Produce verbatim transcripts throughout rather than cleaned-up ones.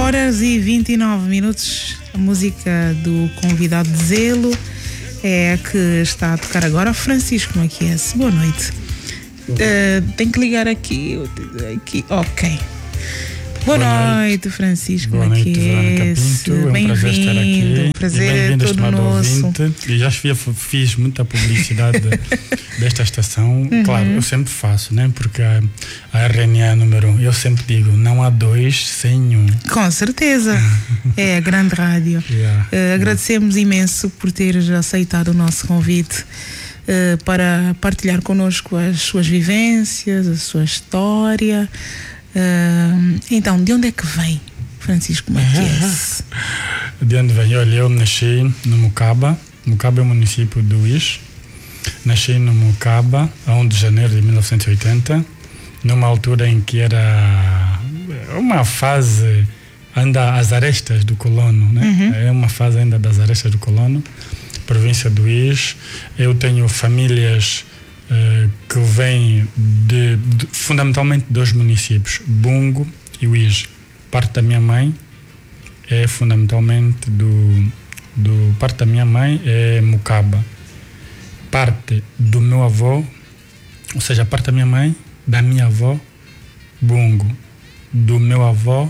horas e vinte e nove minutos. A música do convidado de Zelo é a que está a tocar agora. Francisco Maquies, boa noite. Uh, tem que ligar aqui, aqui. Ok. Boa, Boa noite, noite, Francisco Boa Maquies. Noite, é um bem-vindo. Prazer é todo nosso. Ouvinte. E já fiz muita publicidade desta estação. Uhum. Claro, eu sempre faço, né? Porque a, a R N A é número um. Eu sempre digo, não há dois sem um. Com certeza. É a grande rádio. Yeah. Uh, agradecemos yeah. imenso por teres aceitado o nosso convite. Uh, para partilhar connosco as suas vivências, a sua história. Uh, então, de onde é que vem Francisco Maquies? De onde vem? Olha, eu nasci no Mucaba. Mucaba é o município do Uís. Nasci no Mucaba a primeiro de janeiro de mil novecentos e oitenta, numa altura em que era uma fase ainda às arestas do colono, né? Uhum. É uma fase ainda das arestas do colono, província do Uís. Eu tenho famílias uh, que vêm de, de fundamentalmente dois municípios, Bungo e Uís. Parte da minha mãe é fundamentalmente do, do parte da minha mãe é Mucaba. Parte do meu avô, ou seja, parte da minha mãe, da minha avó, Bungo, do meu avô,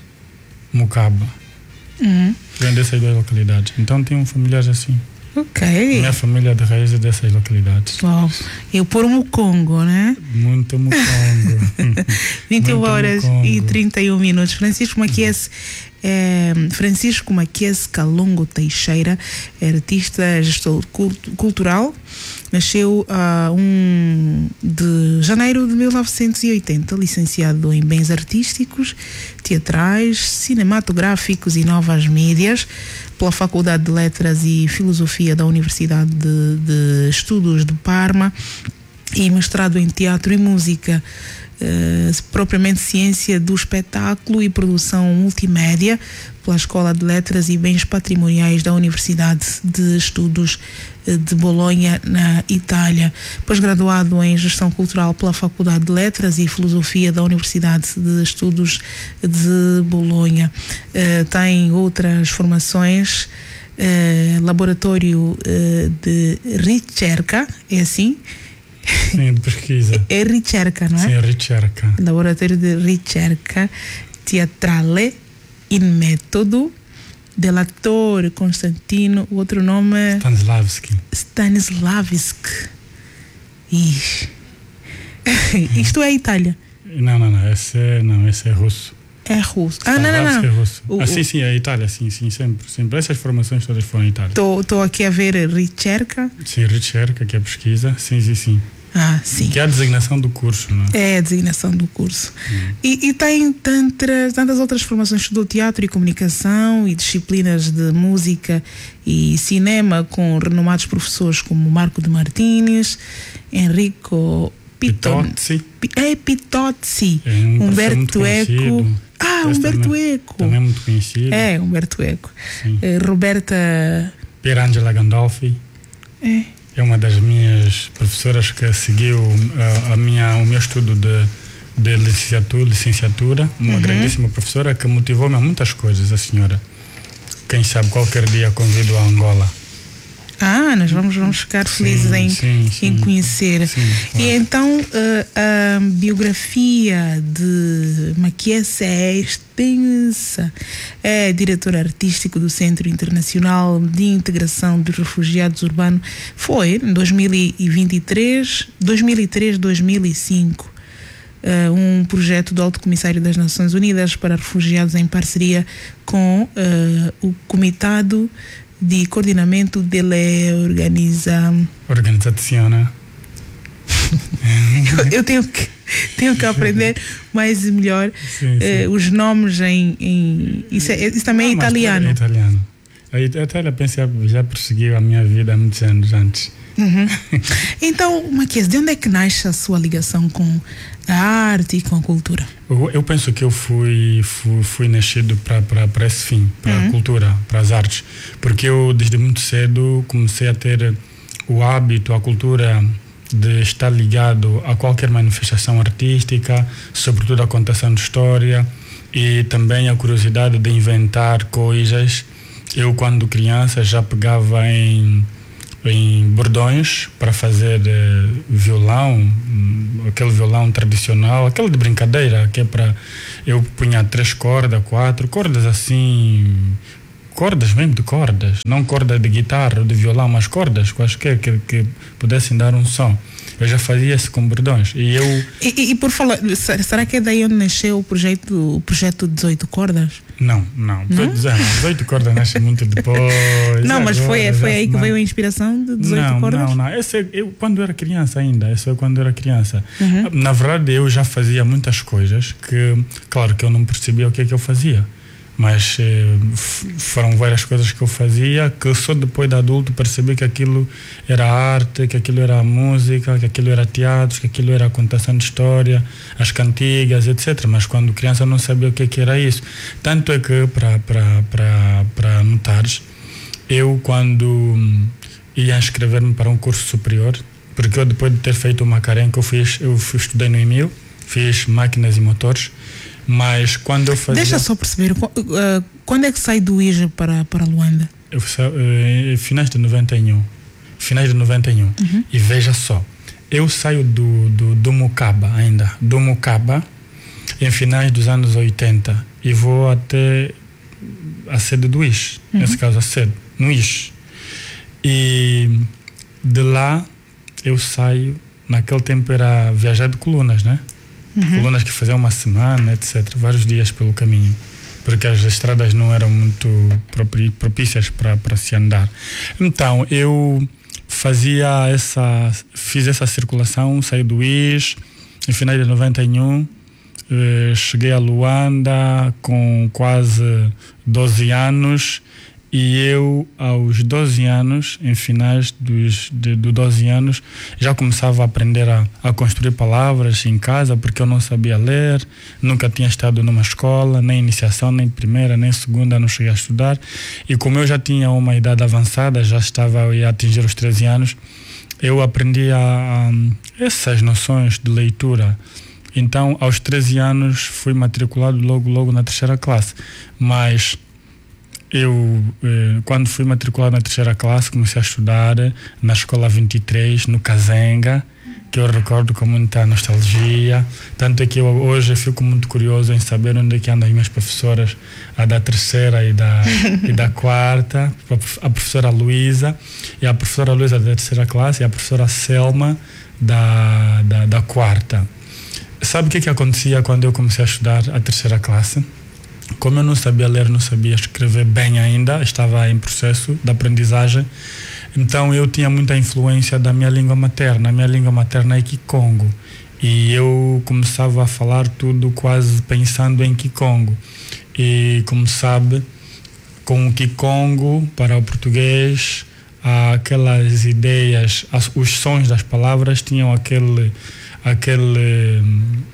Mucaba. Uhum. Vem dessas duas localidades. Então tenho familiares assim. Ok. Minha família de raízes dessas localidades. Uau. Eu por Mucongo, né? Muito Mucongo. vinte e uma horas e trinta e um minutos. Francisco Maquies, é, Francisco Maquies Calongo Teixeira, é artista, gestor cultural. Nasceu a uh, um de janeiro de mil novecentos e oitenta, licenciado em Bens Artísticos, Teatrais, Cinematográficos e Novas Mídias pela Faculdade de Letras e Filosofia da Universidade de, de Estudos de Parma e mestrado em Teatro e Música, uh, propriamente Ciência do Espetáculo e Produção Multimédia pela Escola de Letras e Bens Patrimoniais da Universidade de Estudos de Bolonha, na Itália. Pós-graduado em Gestão Cultural pela Faculdade de Letras e Filosofia da Universidade de Estudos de Bolonha. Uh, tem outras formações, uh, Laboratório uh, de Ricerca, é assim? Sim, de pesquisa. É Ricerca, não é? Sim, Ricerca. Laboratório de Ricerca Teatrale in Metodo dell'attore Constantino, o outro nome é Stanislavski. Stanislavski. Ixi. Isto é Itália? Não, não, não. Esse é, não, esse é russo. É russo. Ah, não, não, não. É russo. O, ah, sim, sim, é Itália, sim, sim, sempre, sempre. Essas formações todas foram em Itália. Estou aqui a ver Ricerca. Sim, Ricerca, que é pesquisa. Sim, sim, sim. Ah, sim. Que é a designação do curso, não é? É a designação do curso. Hum. E, e tem tantas, tantas outras formações. Estudou teatro e comunicação e disciplinas de música e cinema com renomados professores como Marco de Martins, Enrico Pitozzi. É Pitozzi. É um Humberto Eco. Ah, Esse Humberto também, Eco. Também é muito conhecido. É, Humberto Eco. É, Roberta... Pierangela Gandolfi. É. É uma das minhas professoras que seguiu a, a minha, o meu estudo de, de licenciatura, licenciatura. Uma uhum. grandíssima professora que motivou-me a muitas coisas, a senhora. Quem sabe qualquer dia convido a Angola. Ah, nós vamos, vamos ficar felizes sim, em, sim, sim. em conhecer. Sim, claro. E então uh, a biografia de Maquies é extensa. É diretor artístico do Centro Internacional de Integração dos Refugiados Urbanos. Foi em dois mil e vinte e três, dois mil e três, dois mil e cinco. Uh, um projeto do Alto Comissário das Nações Unidas para Refugiados em parceria com uh, o Comitado de Coordenamento de la Organiza... Organizazione. eu, eu tenho que tenho que aprender mais e melhor sim, sim. Uh, os nomes em, em isso, é, isso também é Não, italiano. É italiano. A Itália pensa, já perseguiu a minha vida há muitos anos antes. Uhum. Então, Maquies, de onde é que nasce a sua ligação com a arte e com a cultura? Eu, eu penso que eu fui, fui, fui nascido para esse fim, para uhum. a cultura, para as artes. Porque eu, desde muito cedo, comecei a ter o hábito, a cultura de estar ligado a qualquer manifestação artística, sobretudo a contação de história. e também a curiosidade de inventar coisas. Eu, quando criança, já pegava em, em bordões para fazer eh, violão, aquele violão tradicional, aquele de brincadeira, que é para... Eu punha três cordas, quatro cordas assim... Cordas mesmo de cordas, não cordas de guitarra ou de violão, mas cordas quaisquer que, que pudessem dar um som. Eu já fazia isso com bordões. E eu... E, e, e por falar, será que é daí onde nasceu o projeto, o projeto dezoito cordas? Não, não. não? dezoito cordas nasce muito depois. Não, mas agora, foi, foi aí que não. veio a inspiração de dezoito não, cordas? Não, não, não. Esse, eu, quando era criança ainda, isso é quando era criança. Uhum. Na verdade, eu já fazia muitas coisas que, claro, que eu não percebia o que é que eu fazia. Mas eh, foram várias coisas que eu fazia que só depois de adulto percebi que aquilo era arte, que aquilo era música, que aquilo era teatro, que aquilo era contação de história, as cantigas, etcétera. Mas quando criança eu não sabia o que, é que era isso. Tanto é que, para notares, eu quando ia inscrever-me para um curso superior, porque eu depois de ter feito o Macarena que eu fiz, eu fui, estudei no EMIL, fiz máquinas e motores. Mas quando eu fazia... Deixa só perceber, uh, quando é que sai do I J A para, para Luanda? Eu, uh, finais de noventa e um. Finais de noventa e um. Uhum. E veja só, eu saio do, do, do Mucaba ainda, do Mucaba, em finais dos anos oitenta, e vou até a sede do I S, uhum. nesse caso a sede, no I S. E de lá eu saio, naquele tempo era viajar de colunas, né? Uhum. Colunas que faziam uma semana, etcétera. Vários dias pelo caminho, porque as estradas não eram muito propícias para se andar. Então eu fazia essa, fiz essa circulação, saí do I S em finais de noventa e um, eh, cheguei a Luanda com quase doze anos. E eu, aos doze anos, em finais dos de, de doze anos, já começava a aprender a, a construir palavras em casa, porque eu não sabia ler, nunca tinha estado numa escola, nem iniciação, nem primeira, nem segunda, não cheguei a estudar. E como eu já tinha uma idade avançada, já estava a atingir os treze anos, eu aprendi a, a essas noções de leitura. Então, aos treze anos, fui matriculado logo, logo na terceira classe. Mas... Eu, eh, quando fui matriculado na terceira classe, comecei a estudar na Escola vinte e três, no Kazenga, que eu recordo com muita nostalgia. Tanto é que eu hoje fico muito curioso em saber onde é que andam as minhas professoras, a da terceira e da, e da quarta, a professora Luísa, e a professora Luísa da terceira classe, e a professora Selma da, da, da quarta. Sabe o que, que acontecia quando eu comecei a estudar a terceira classe? Como eu não sabia ler, não sabia escrever bem ainda, estava em processo de aprendizagem, então eu tinha muita influência da minha língua materna. A minha língua materna é Kikongo, e eu começava a falar tudo quase pensando em Kikongo. E como sabe, com o Kikongo para o português, aquelas ideias, as, os sons das palavras tinham aquele, aquele,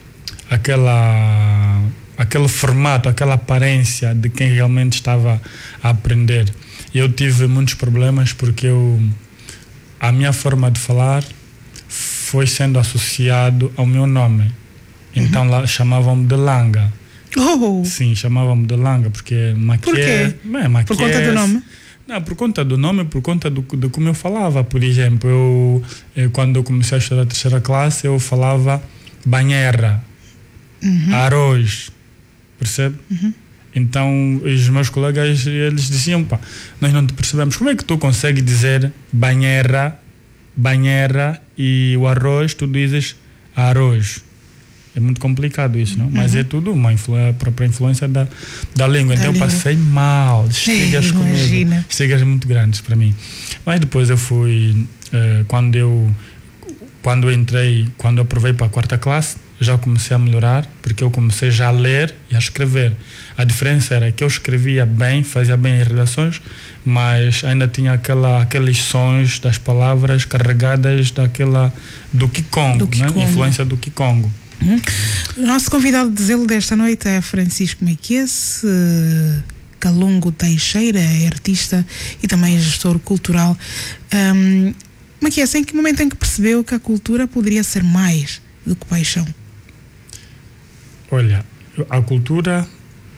aquela... aquele formato, aquela aparência de quem realmente estava a aprender. Eu tive muitos problemas porque eu, a minha forma de falar foi sendo associado ao meu nome. Então uhum. lá chamavam-me de Langa. Oh. Sim, chamavam-me de Langa porque Maquia, por quê? É, Maquia, por conta do nome? Não, por conta do nome, por conta do, de como eu falava. Por exemplo, eu, eu, quando eu comecei a estudar a terceira classe, eu falava banheira, uhum. arroz. Percebe? Uhum. Então os meus colegas, eles diziam, pá, nós não te percebemos, como é que tu consegues dizer banheira, banheira e o arroz, tu dizes arroz? É muito complicado isso, não? Uhum. Mas é tudo uma influ- a própria influência da, da língua. Da então língua. Eu passei mal, estigas comigo, estigas muito grandes para mim. Mas depois eu fui, uh, quando eu quando eu entrei, quando eu provei para a quarta classe, já comecei a melhorar, porque eu comecei já a ler e a escrever. A diferença era que eu escrevia bem, fazia bem as redações, mas ainda tinha aquela, aqueles sons das palavras carregadas daquela, do Kikongo, do Kikongo. Né? Influência do Kikongo. Uhum. O nosso convidado de zelo desta noite é Francisco Maquias Kalungo Teixeira, é artista e também gestor cultural. Um, Maquias, em que momento em que percebeu que a cultura poderia ser mais do que paixão? Olha, a cultura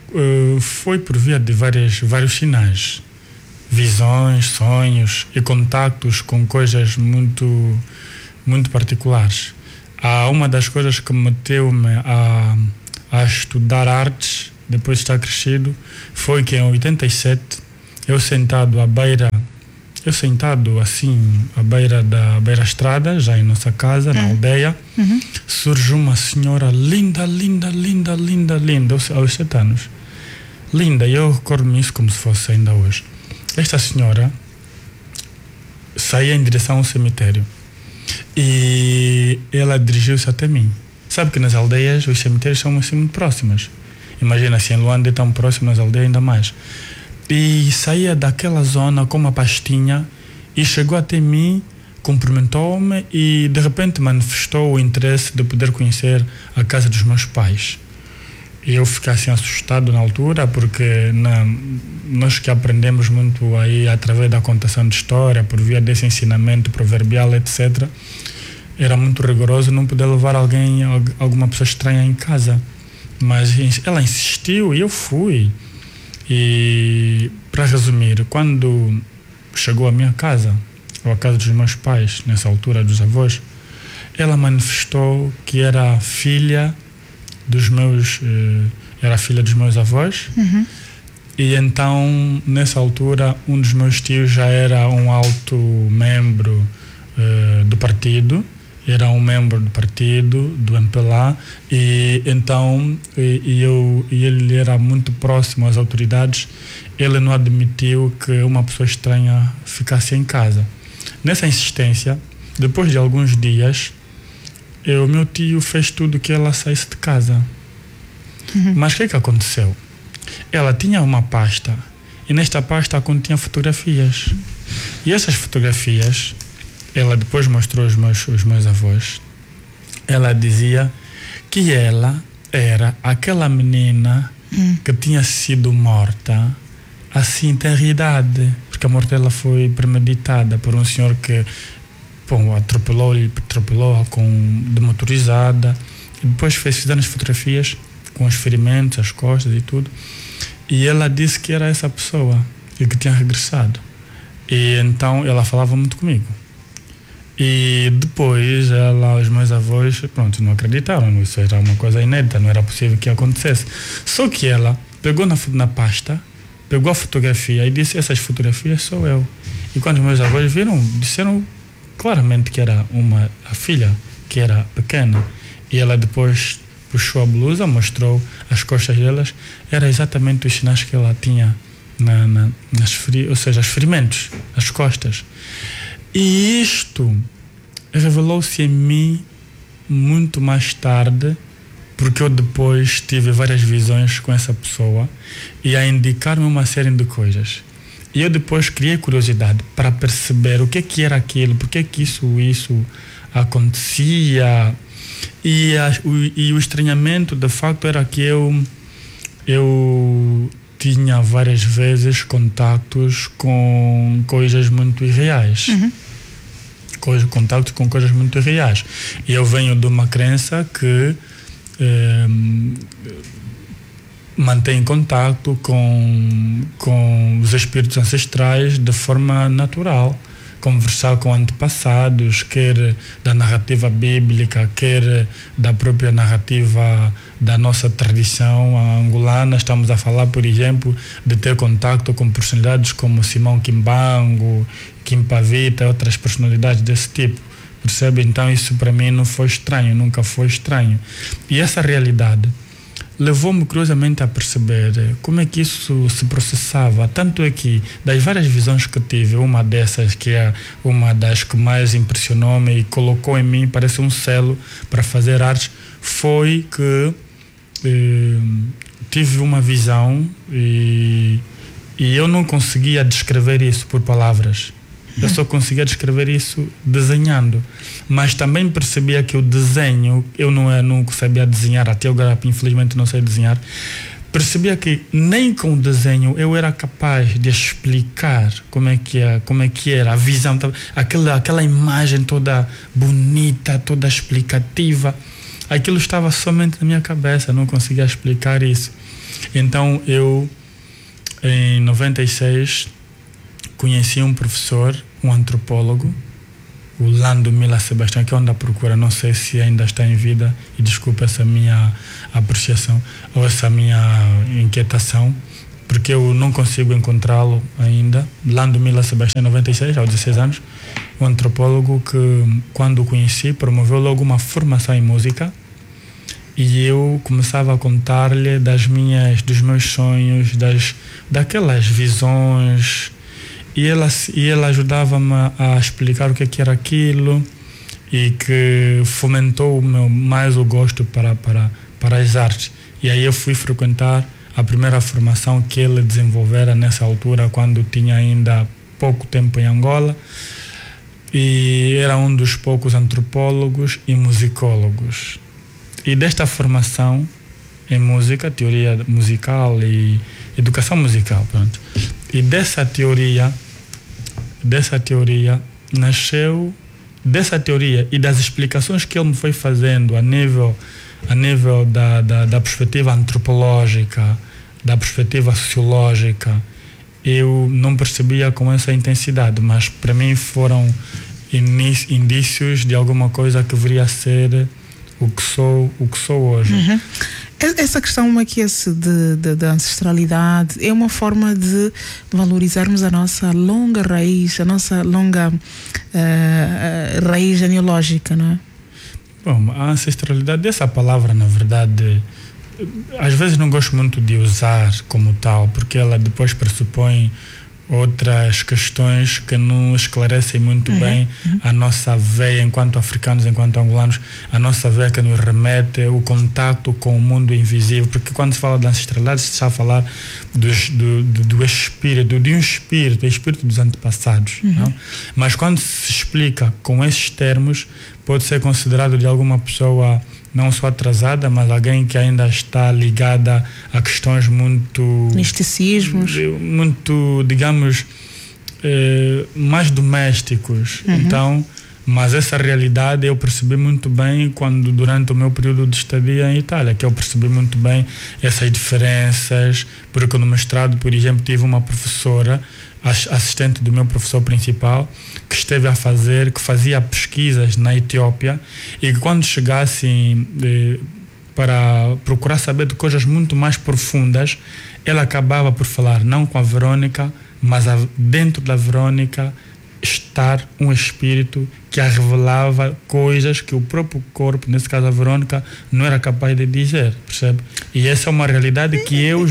uh, foi por via de várias, vários sinais, visões, sonhos e contactos com coisas muito, muito particulares. Há uma das coisas que meteu-me a, a estudar artes, depois de estar crescido, foi que em oitenta e sete, eu sentado à beira, eu sentado assim, à beira da beira-estrada, já em nossa casa, na aldeia, uhum. surge uma senhora linda, linda, linda, linda, linda, aos, aos sete anos. Linda, e eu recordo-me isso como se fosse ainda hoje. Esta senhora saía em direção ao cemitério e ela dirigiu-se até mim. Sabe que nas aldeias os cemitérios são assim muito próximos. Imagina, se em Luanda é tão próximo, nas aldeias ainda mais. E saía daquela zona com uma pastinha e chegou até mim, cumprimentou-me e de repente manifestou o interesse de poder conhecer a casa dos meus pais. E eu fiquei assim assustado na altura, porque na, nós que aprendemos muito aí através da contação de história, por via desse ensinamento proverbial, etcétera, era muito rigoroso não poder levar alguém, alguma pessoa estranha em casa. Mas ela insistiu e eu fui. E, para resumir, quando chegou à minha casa, ou à casa dos meus pais, nessa altura dos avós, ela manifestou que era filha dos meus, eh, era filha dos meus avós. Uhum. E então, nessa altura, um dos meus tios já era um alto membro eh, do partido, era um membro do partido, do M P L A, e então e, e eu, e ele era muito próximo às autoridades. Ele não admitiu que uma pessoa estranha ficasse em casa. Nessa insistência, depois de alguns dias, o meu tio fez tudo que ela saísse de casa. Uhum. Mas o que é que aconteceu? Ela tinha uma pasta, e nesta pasta continha fotografias. E essas fotografias, ela depois mostrou aos meus, os meus avós. Ela dizia que ela era aquela menina hum. que tinha sido morta assim, tenra idade, porque a morte dela foi premeditada por um senhor que, bom, atropelou, atropelou com, de motorizada, e depois fez, fizeram as fotografias com os ferimentos, as costas e tudo, e ela disse que era essa pessoa e que tinha regressado. E então ela falava muito comigo. E depois ela, os meus avós, pronto, não acreditaram, isso era uma coisa inédita, não era possível que acontecesse. Só que ela pegou na, na pasta, pegou a fotografia e disse: essas fotografias sou eu. E quando os meus avós viram, disseram claramente que era uma, a filha, que era pequena. E ela depois puxou a blusa, mostrou as costas delas, era exatamente os sinais que ela tinha, na, na, nas feri, ou seja, os ferimentos, as costas. E isto revelou-se em mim muito mais tarde, porque eu depois tive várias visões com essa pessoa e a indicar-me uma série de coisas. E eu depois criei curiosidade para perceber o que é que era aquilo, por que é que isso, isso acontecia. E, a, o, e o estranhamento, de facto, era que eu, eu tinha várias vezes contactos com coisas muito irreais. Uhum. Coisa, contactos com coisas muito irreais. E eu venho de uma crença que eh, mantém contato com, com os espíritos ancestrais de forma natural. Conversar com antepassados, quer da narrativa bíblica, quer da própria narrativa da nossa tradição angolana. Estamos a falar, por exemplo, de ter contato com personalidades como Simão Kimbango, Kim Pavita, outras personalidades desse tipo. Percebe? Então isso para mim não foi estranho, nunca foi estranho. E essa realidade levou-me curiosamente a perceber como é que isso se processava. Tanto é que, das várias visões que tive, uma dessas, que é uma das que mais impressionou-me e colocou em mim, parece um selo para fazer artes, foi que eh, tive uma visão e, e eu não conseguia descrever isso por palavras. Eu só conseguia descrever isso desenhando. Mas também percebia que o desenho, eu não, não sabia desenhar, até agora infelizmente não sei desenhar. Percebia que nem com o desenho eu era capaz de explicar como é que, é, como é que era a visão, aquela, aquela imagem toda bonita, toda explicativa. Aquilo estava somente na minha cabeça, não conseguia explicar isso. Então eu, em noventa e seis, conheci um professor, um antropólogo, o Lando Mila Sebastião, que eu ando à procura, não sei se ainda está em vida, e desculpa essa minha apreciação ou essa minha inquietação, porque eu não consigo encontrá-lo ainda. Lando Mila Sebastião, noventa e seis, aos dezesseis anos, um antropólogo que, quando o conheci, promoveu logo uma formação em música, e eu começava a contar-lhe das minhas, dos meus sonhos, das, daquelas visões, e ela, e ela ajudava-me a explicar o que, é que era aquilo, e que fomentou o meu, mais o gosto para, para, para as artes. E aí eu fui frequentar a primeira formação que ele desenvolvera nessa altura, quando tinha ainda pouco tempo em Angola, e era um dos poucos antropólogos e musicólogos. E desta formação em música, teoria musical e educação musical, pronto. E dessa teoria, dessa teoria nasceu, dessa teoria e das explicações que ele me foi fazendo a nível, a nível da, da, da perspectiva antropológica, da perspectiva sociológica, eu não percebia com essa intensidade, mas para mim foram indícios de alguma coisa que viria a ser o que sou, o que sou hoje. Uhum. Essa questão aqui de, de, de ancestralidade é uma forma de valorizarmos a nossa longa raiz, a nossa longa uh, raiz genealógica, não é? Bom, a ancestralidade, essa palavra, na verdade, às vezes não gosto muito de usar como tal, porque ela depois pressupõe outras questões que não esclarecem muito uhum, bem uhum. a nossa veia enquanto africanos, enquanto angolanos, a nossa veia que nos remete o contato com o mundo invisível, porque quando se fala de ancestralidade se está a falar dos, do, do, do espírito, de um espírito, o espírito dos antepassados, uhum. não? Mas quando se explica com esses termos, pode ser considerado de alguma pessoa não só atrasada, mas alguém que ainda está ligada a questões muito... misticismos. Muito, digamos, eh, mais domésticos. Uhum. Então, mas essa realidade eu percebi muito bem quando, durante o meu período de estadia em Itália, que eu percebi muito bem essas diferenças, porque no mestrado, por exemplo, tive uma professora, assistente do meu professor principal, que esteve a fazer, que fazia pesquisas na Etiópia, e que quando chegassem eh, para procurar saber de coisas muito mais profundas, ela acabava por falar não com a Verônica, mas a, dentro da Verônica estar um espírito que a revelava coisas que o próprio corpo, nesse caso a Verônica, não era capaz de dizer, percebe? E essa é uma realidade que eu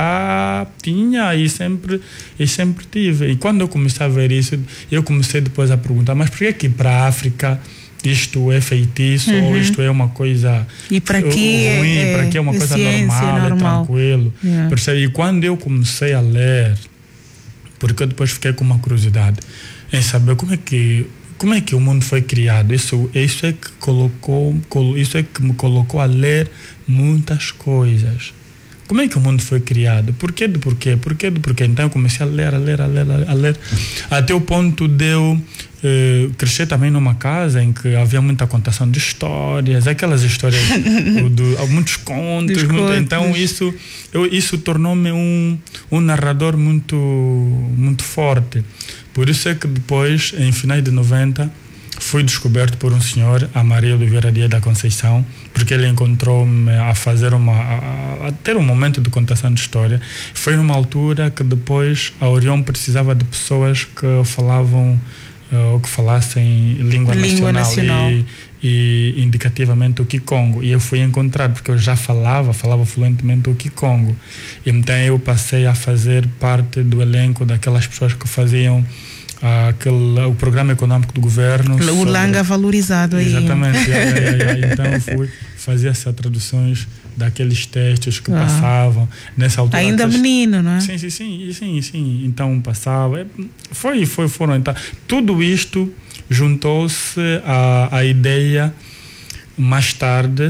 já tinha e sempre, e sempre tive. E quando eu comecei a ver isso, eu comecei depois a perguntar, mas por que que para a África isto é feitiço, uhum. ou isto é uma coisa e para que ruim, é, para que é uma é coisa ciência, normal, normal, é tranquilo, yeah. percebe? E quando eu comecei a ler, porque eu depois fiquei com uma curiosidade em saber como é que como é que o mundo foi criado. Isso, isso é que colocou, isso é que me colocou a ler muitas coisas. Como é que o mundo foi criado? Porquê do porquê? Porquê do porquê? Então eu comecei a ler, a ler, a ler, a ler, até o ponto de eu eh, crescer também numa casa em que havia muita contação de histórias, aquelas histórias, do, do, muitos contos, muito, então isso, eu, isso tornou-me um, um narrador muito, muito forte. Por isso é que depois, em finais de noventa, fui descoberto por um senhor, Amarildo Vieira Dias da Conceição, porque ele encontrou-me a fazer uma, a, a ter um momento de contação de história. Foi numa altura que depois a Orion precisava de pessoas que falavam ou uh, que falassem língua, língua nacional, nacional. E, e indicativamente o Kikongo. E eu fui encontrado porque eu já falava, falava fluentemente o Kikongo. Então eu passei a fazer parte do elenco daquelas pessoas que faziam aquele, o programa econômico do governo. O sobre... Langa valorizado aí. Exatamente. é, é, é, então eu fui fazer essas traduções daqueles textos que ah. passavam nessa altura. Ainda aqueles... menino, não é? Sim, sim, sim, sim, sim. Então passava. Foi, foi, foram. Então, tudo isto juntou-se à, à ideia mais tarde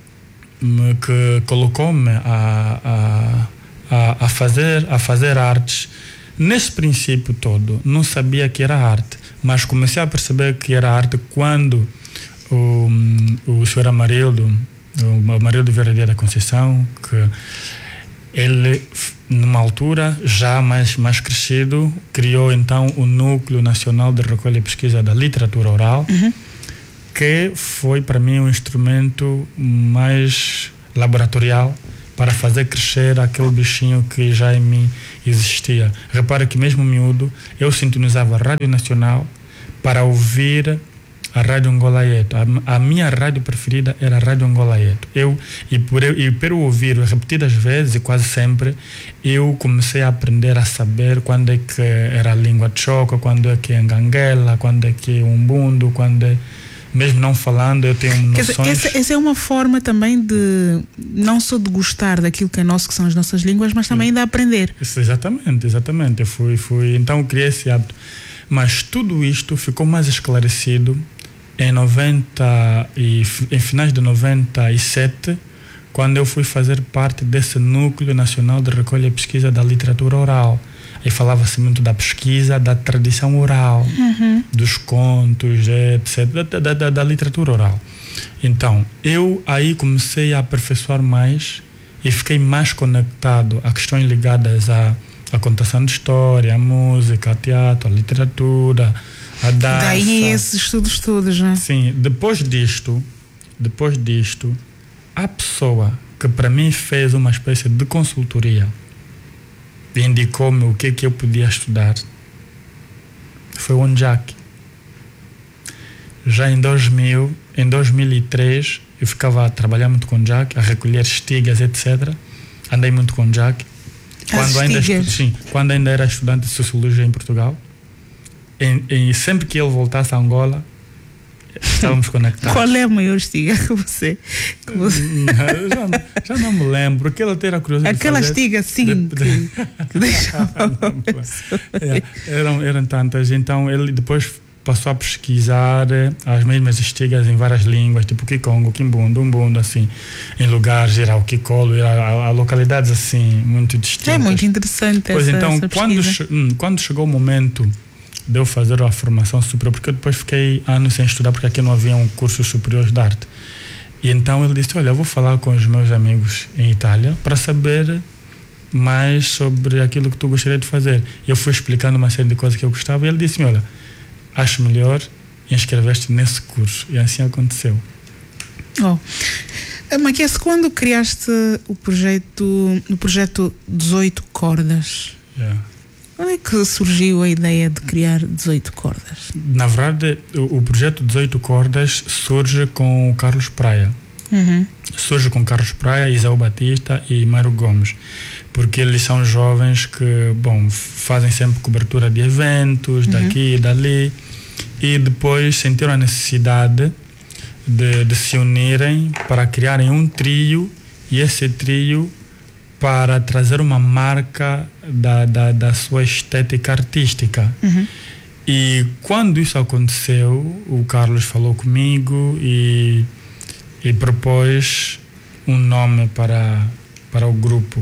que colocou-me a, a, a, a, fazer, a fazer artes. Nesse princípio todo, não sabia que era arte, mas comecei a perceber que era arte quando o, o senhor Amarildo, o Amarildo Vieira Dias da Conceição, que Ele, numa altura já mais, mais crescido, criou então o Núcleo Nacional de Recolha e Pesquisa da Literatura Oral, uhum. que foi para mim um instrumento mais laboratorial para fazer crescer aquele bichinho que já em mim existia. Repara que mesmo miúdo, eu sintonizava a Rádio Nacional para ouvir a Rádio Angolaieto. A, a minha rádio preferida era a Rádio Angolaieto. Eu, e por eu, e por eu ouvir repetidas vezes, e quase sempre, eu comecei a aprender a saber quando é que era a língua choca, quando é que é Nganguela, quando é que é Umbundo, quando é... Mesmo não falando, eu tenho noções... Quer dizer, essa, essa é uma forma também de, não só de gostar daquilo que é nosso, que são as nossas línguas, mas também de aprender. Isso, exatamente, exatamente. Eu fui, fui, então eu criei esse hábito. Mas tudo isto ficou mais esclarecido em noventa e, em finais de noventa e sete, quando eu fui fazer parte desse Núcleo Nacional de Recolha e Pesquisa da Literatura Oral. Aí falava-se muito da pesquisa, da tradição oral, uhum. dos contos, etcétera, da, da, da, da literatura oral. Então, eu aí comecei a aperfeiçoar mais e fiquei mais conectado a questões ligadas à, à contação de história, à música, ao teatro, à literatura, à dança. Daí esses estudos todos, né? Sim, depois disto, depois disto, a pessoa que para mim fez uma espécie de consultoria, indicou-me o que é que eu podia estudar, foi o Onjak. Já em dois mil, em dois mil e três, eu ficava a trabalhar muito com o Onjak, a recolher estigas, etcétera. Andei muito com o Onjak. Quando ainda, sim, quando ainda era estudante de Sociologia em Portugal. E, e sempre que ele voltasse a Angola, estávamos conectados. Qual é a maior estiga que você... Que você... já, já não me lembro, porque ele ter a curiosidade. Aquela de fazer, estiga, sim, de, que, que deixava. é, eram, eram tantas. Então ele depois passou a pesquisar as mesmas estigas em várias línguas, tipo Kikongo, Kimbundo, Umbundo, assim, em lugares, ir ao Kikolo, ir a, a, a localidades assim, muito distintas. É muito interessante pois essa, então, essa quando, che, hum, quando chegou o momento de eu fazer a formação superior, porque eu depois fiquei anos sem estudar, porque aqui não havia um curso superior de arte. E então ele disse, olha, eu vou falar com os meus amigos em Itália para saber mais sobre aquilo que tu gostaria de fazer. E eu fui explicando uma série de coisas que eu gostava, e ele disse, olha, acho melhor inscrever-te nesse curso. E assim aconteceu. Oh. Maquias, quando criaste o projeto, o projeto dezoito Cordas? Yeah. Como é que surgiu a ideia de criar dezoito Cordas? Na verdade, o, o projeto dezoito Cordas surge com o Carlos Praia. Uhum. Surge com Carlos Praia, Isaú Batista e Mário Gomes. Porque eles são jovens que, bom, fazem sempre cobertura de eventos, uhum. daqui e dali. E depois sentiram a necessidade de, de se unirem para criarem um trio. E esse trio para trazer uma marca da, da, da sua estética artística. Uhum. E quando isso aconteceu, o Carlos falou comigo e, e propôs um nome para, para o grupo.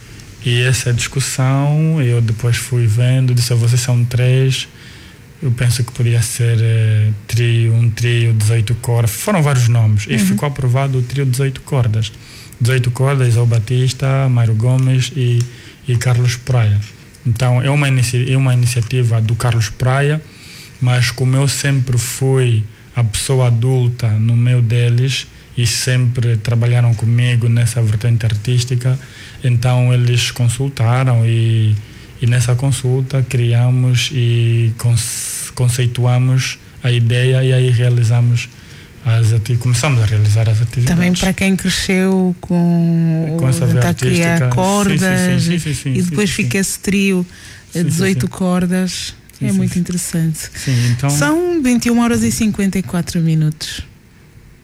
E essa discussão, eu depois fui vendo, disse, vocês são três, eu penso que podia ser eh, trio, um trio, dezoito cordas, foram vários nomes, uhum. e ficou aprovado o trio dezoito cordas. dezoito cordas, Isaú Batista, Mário Gomes e, e Carlos Praia. Então é uma, inici- é uma iniciativa do Carlos Praia, mas como eu sempre fui a pessoa adulta no meio deles e sempre trabalharam comigo nessa vertente artística, então eles consultaram e, e nessa consulta criamos e conce- conceituamos a ideia e aí realizamos As ati- começamos a realizar as atividades. Também para quem cresceu com, com essa a criar cordas, sim, sim, sim, sim, e depois sim, sim, fica esse trio, sim, dezoito sim, sim. cordas, sim, é sim, muito sim. interessante. Sim, então... São vinte e uma horas e cinquenta e quatro minutos.